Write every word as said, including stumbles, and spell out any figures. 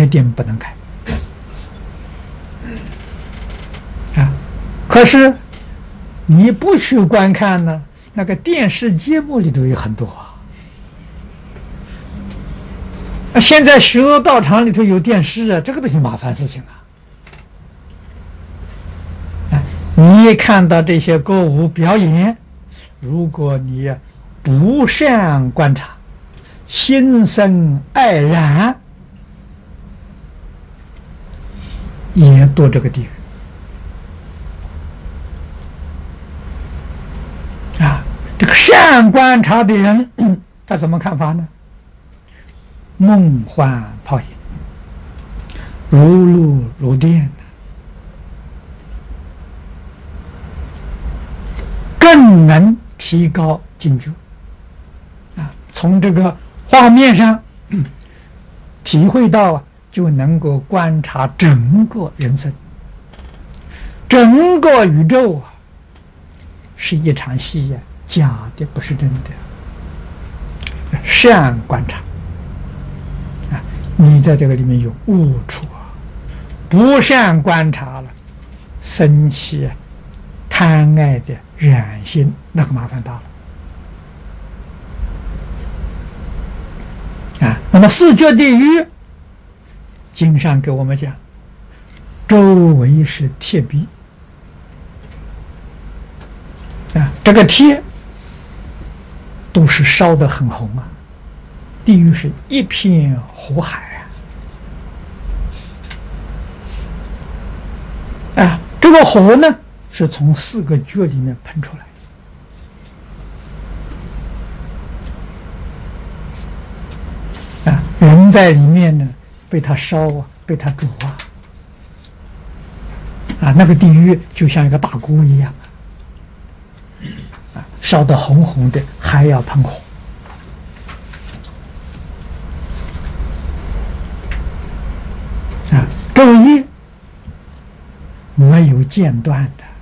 定不能开啊。可是你不去观看呢，那个电视节目里头有很多啊。啊，现在学佛道场里头有电视啊，这个都是麻烦事情啊。啊，你看到这些歌舞表演，如果你不善观察，心生爱染，也堕这个地狱啊！这个善观察的人，他怎么看法呢？梦幻泡影，如露如电，更能提高警觉啊！从这个画面上体会到啊，就能够观察整个人生，整个宇宙啊，是一场戏呀、啊，假的不是真的。善观察啊，你在这个里面有悟处啊；不善观察了，生起贪爱的染心，那个麻烦大了。啊，那么四绝地狱，经上给我们讲，周围是铁壁，啊，这个铁都是烧得很红啊，地狱是一片火海啊，啊，这个火呢是从四个绝里面喷出来。人在里面呢，被他烧啊，被他煮啊，啊，那个地狱就像一个大锅一样啊，烧得红红的，还要喷火啊，昼夜没有间断的。